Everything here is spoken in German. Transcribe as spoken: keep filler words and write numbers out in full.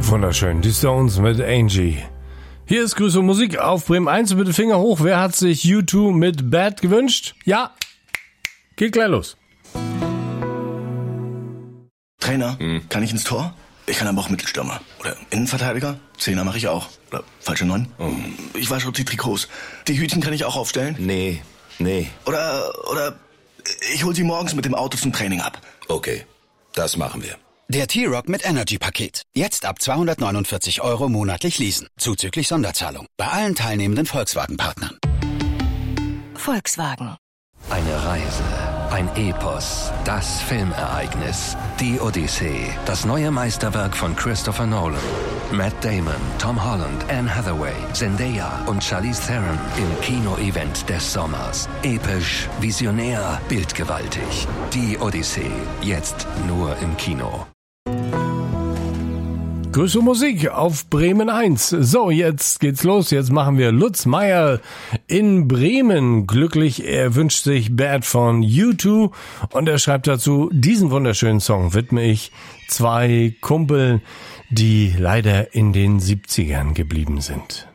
Wunderschön, die Stones mit Angie. Hier ist Grüße und Musik auf Bremen eins. Bitte Finger hoch. Wer hat sich U zwei mit Bad gewünscht? Ja, geht gleich los. Trainer, hm. kann ich ins Tor? Ich kann aber auch Mittelstürmer. Oder Innenverteidiger? Zehner mache ich auch. Oder falsche Neun? Oh. Ich wasche die Trikots. Die Hütchen kann ich auch aufstellen? Nee, nee. Oder, oder ich hol sie morgens mit dem Auto zum Training ab. Okay, das machen wir. Der T-Rock mit Energy-Paket. Jetzt ab zweihundertneunundvierzig Euro monatlich leasen. Zuzüglich Sonderzahlung. Bei allen teilnehmenden Volkswagen-Partnern. Volkswagen. Eine Reise, ein Epos, das Filmereignis, die Odyssee, das neue Meisterwerk von Christopher Nolan. Matt Damon, Tom Holland, Anne Hathaway, Zendaya und Charlize Theron im Kino-Event des Sommers. Episch, visionär, bildgewaltig. Die Odyssee, jetzt nur im Kino. Grüße und Musik auf Bremen eins. So, jetzt geht's los. Jetzt machen wir Lutz Meyer in Bremen glücklich. Er wünscht sich Bad von U zwei und er schreibt dazu, diesen wunderschönen Song widme ich zwei Kumpeln, die leider in den siebzigern geblieben sind.